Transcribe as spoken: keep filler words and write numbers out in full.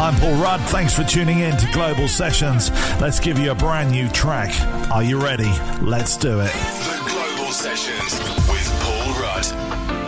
I'm Paul Rudd. Thanks for tuning in to Global Sessions. Let's give you a brand new track. Are you ready? Let's do it. The Global Sessions with Paul Rudd.